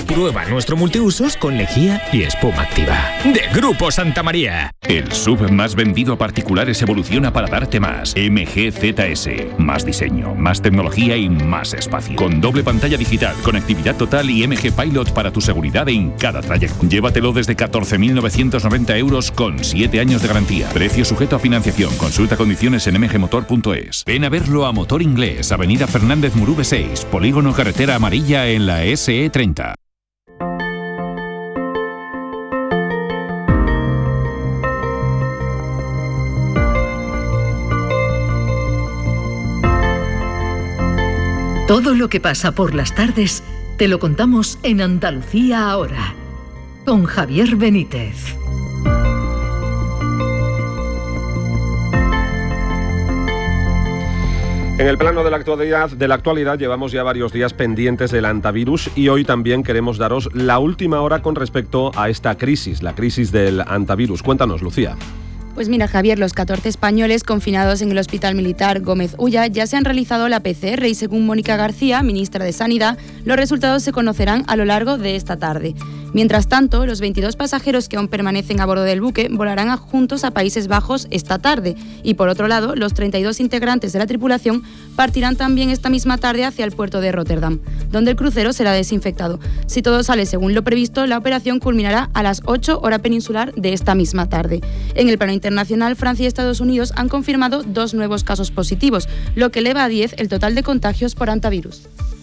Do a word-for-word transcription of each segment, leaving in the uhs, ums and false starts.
Prueba nuestro multiusos con lejía y espuma activa. De Grupo Santa María. El S U V más vendido a particulares evoluciona para darte más. M G Z S. Más diseño, más tecnología y más espacio. Con doble pantalla digital, conectividad total y M G Pilot para tu seguridad en cada trayecto. Llévatelo desde catorce mil novecientos noventa euros con siete años de garantía. Precio sujeto a financiación. Consulta condiciones en m g motor punto es. Ven a verlo a Motor Inglés, Avenida Fernández Murube seis, Polígono Carretera Amarilla en la S E treinta. Todo lo que pasa por las tardes te lo contamos en Andalucía Ahora, con Javier Benítez. En el plano de la actualidad, de la actualidad llevamos ya varios días pendientes del antivirus y hoy también queremos daros la última hora con respecto a esta crisis, la crisis del antivirus. Cuéntanos, Lucía. Pues mira, Javier, los catorce españoles confinados en el Hospital Militar Gómez Ulla ya se han realizado la P C R y según Mónica García, ministra de Sanidad, los resultados se conocerán a lo largo de esta tarde. Mientras tanto, los veintidós pasajeros que aún permanecen a bordo del buque volarán juntos a Países Bajos esta tarde y, por otro lado, los treinta y dos integrantes de la tripulación partirán también esta misma tarde hacia el puerto de Rotterdam, donde el crucero será desinfectado. Si todo sale según lo previsto, la operación culminará a las ocho hora peninsular de esta misma tarde. En el plano internacional, Francia y Estados Unidos han confirmado dos nuevos casos positivos, lo que eleva a diez el total de contagios por antivirus.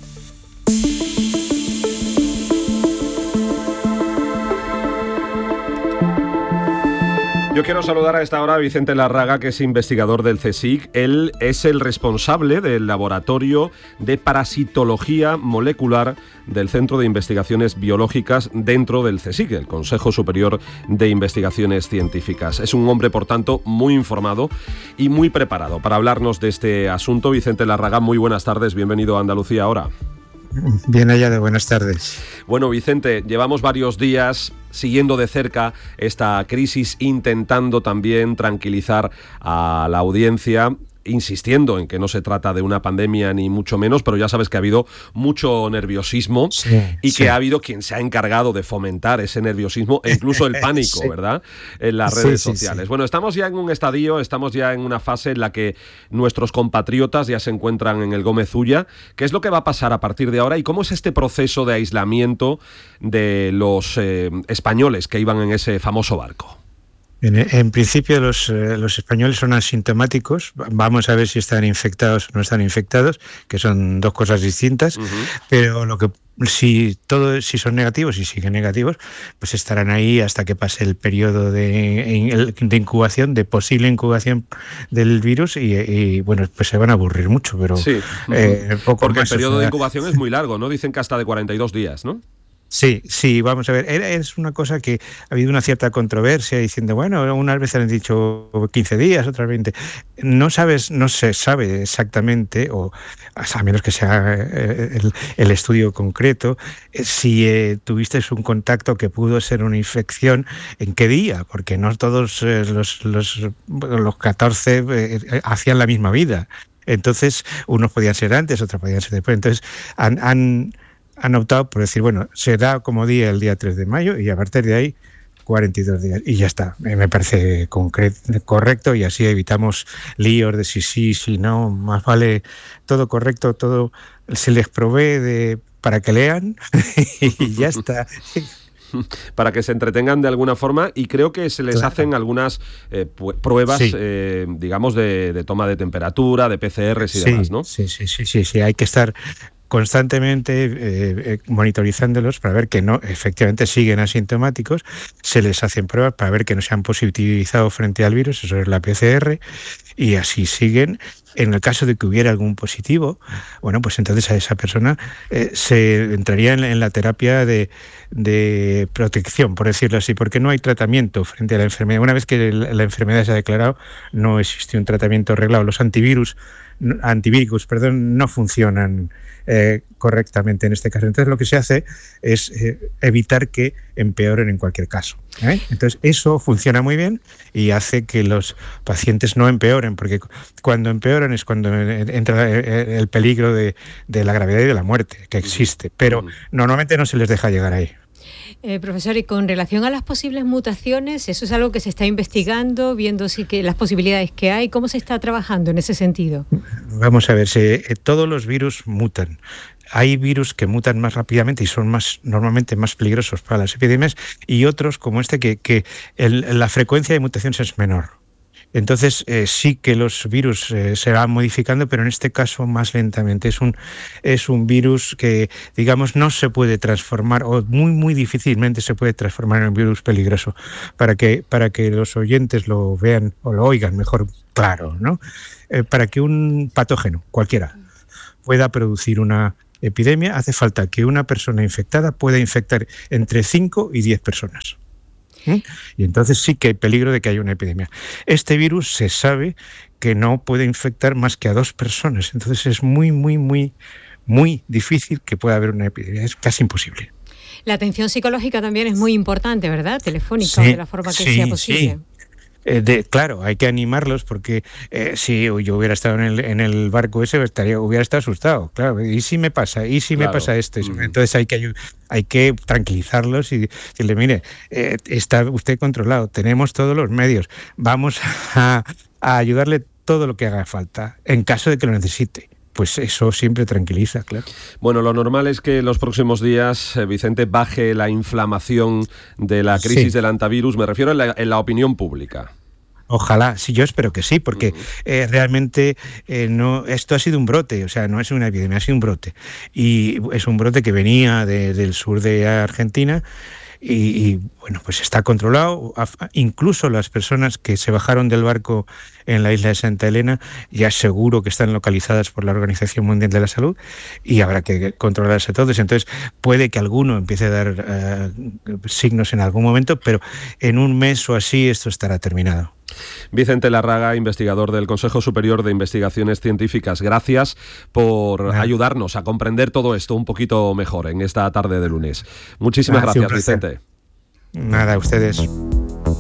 Yo quiero saludar a esta hora a Vicente Larraga, que es investigador del CSIC. Él es el responsable del Laboratorio de Parasitología Molecular del Centro de Investigaciones Biológicas dentro del CSIC, el Consejo Superior de Investigaciones Científicas. Es un hombre, por tanto, muy informado y muy preparado para hablarnos de este asunto. Vicente Larraga, muy buenas tardes, bienvenido a Andalucía Ahora. Bien hallado, buenas tardes. Bueno, Vicente, llevamos varios días siguiendo de cerca esta crisis, intentando también tranquilizar a la audiencia, insistiendo en que no se trata de una pandemia ni mucho menos, pero ya sabes que ha habido mucho nerviosismo sí, y sí. que ha habido quien se ha encargado de fomentar ese nerviosismo e incluso el pánico, sí. ¿verdad?, en las redes sí, sociales. Sí, sí. Bueno, estamos ya en un estadio, estamos ya en una fase en la que nuestros compatriotas ya se encuentran en el Gómez Ulla. ¿Qué es lo que va a pasar a partir de ahora y cómo es este proceso de aislamiento de los eh, españoles que iban en ese famoso barco? En, en principio los, eh, los españoles son asintomáticos, vamos a ver si están infectados o no están infectados, que son dos cosas distintas, uh-huh. pero lo que si todo si son negativos y siguen negativos, pues estarán ahí hasta que pase el periodo de, de incubación, de posible incubación del virus y, y bueno, pues se van a aburrir mucho, pero sí. eh, poco porque más, el periodo o sea, de incubación es muy largo, ¿no? Dicen que hasta de cuarenta y dos días, ¿no? Sí, sí, vamos a ver, es una cosa que ha habido una cierta controversia diciendo, bueno, unas veces han dicho quince días, otras veinte. No sabes, no se sabe exactamente, o a menos que sea el, el estudio concreto, si eh, tuviste un contacto que pudo ser una infección, ¿en qué día? Porque no todos eh, los, los, los catorce eh, hacían la misma vida. Entonces, unos podían ser antes, otros podían ser después. Entonces, han... han han optado por decir, bueno, será como día el día tres de mayo y a partir de ahí cuarenta y dos días y ya está. Me parece concre- correcto y así evitamos líos de si sí, si no, más vale todo correcto, todo se les provee de para que lean y ya está. Para que se entretengan de alguna forma y creo que se les claro. hacen algunas eh, pruebas, sí. eh, digamos, de, de toma de temperatura, de P C Rs y sí, demás, ¿no? Sí, sí, sí, sí, sí, hay que estar constantemente eh, monitorizándolos para ver que no, efectivamente siguen asintomáticos, se les hacen pruebas para ver que no se han positivizado frente al virus, eso es la P C R, y así siguen. En el caso de que hubiera algún positivo, bueno, pues entonces a esa persona eh, se entraría en, en la terapia de, de protección, por decirlo así, porque no hay tratamiento frente a la enfermedad. Una vez que la, la enfermedad se ha declarado, no existe un tratamiento arreglado. Los antivirus, antivíricos, perdón, no funcionan eh, correctamente en este caso. Entonces lo que se hace es eh, evitar que empeoren en cualquier caso, ¿eh? Entonces eso funciona muy bien y hace que los pacientes no empeoren, porque cuando empeoran es cuando entra el peligro de, de la gravedad y de la muerte, que existe, pero normalmente no se les deja llegar ahí. Eh, profesor, y con relación a las posibles mutaciones, ¿eso es algo que se está investigando, viendo si que las posibilidades que hay? ¿Cómo se está trabajando en ese sentido? Vamos a ver, si, eh, todos los virus mutan. Hay virus que mutan más rápidamente y son más normalmente más peligrosos para las epidemias, y otros como este que, que el, la frecuencia de mutaciones es menor. Entonces eh, sí que los virus eh, se van modificando, pero en este caso más lentamente. Es un, es un virus que, digamos, no se puede transformar, o muy, muy difícilmente se puede transformar en un virus peligroso. Para que, para que los oyentes lo vean o lo oigan mejor claro, ¿no? Eh, para que un patógeno, cualquiera, pueda producir una epidemia, hace falta que una persona infectada pueda infectar entre cinco y diez personas. ¿Mm? Y entonces sí que hay peligro de que haya una epidemia. Este virus se sabe que no puede infectar más que a dos personas, entonces es muy, muy, muy, muy difícil que pueda haber una epidemia, es casi imposible. La atención psicológica también es muy importante, ¿verdad? Telefónica, sí, de la forma que sí, sea posible. Sí. Eh, de, claro, hay que animarlos porque eh, si yo hubiera estado en el, en el barco ese, estaría, hubiera estado asustado, claro, y si me pasa, y si claro. me pasa esto, mm. entonces hay que, hay que tranquilizarlos y decirle, mire, eh, está usted controlado, tenemos todos los medios, vamos a, a ayudarle todo lo que haga falta, en caso de que lo necesite. Pues eso siempre tranquiliza, claro. Bueno, lo normal es que en los próximos días, eh, Vicente, baje la inflamación de la crisis sí. del hantavirus, me refiero en la, en la opinión pública. Ojalá, sí, yo espero que sí, porque uh-huh. eh, realmente eh, no, esto ha sido un brote, o sea, no es una epidemia, ha sido un brote. Y es un brote que venía de, del sur de Argentina. Y, y bueno, pues está controlado. Incluso las personas que se bajaron del barco en la isla de Santa Elena ya seguro que están localizadas por la Organización Mundial de la Salud y habrá que controlarse todos. Entonces puede que alguno empiece a dar uh, signos en algún momento, pero en un mes o así esto estará terminado. Vicente Larraga, investigador del Consejo Superior de Investigaciones Científicas, gracias por ah. ayudarnos a comprender todo esto un poquito mejor en esta tarde de lunes. Muchísimas ah, gracias, Vicente. Nada, a ustedes.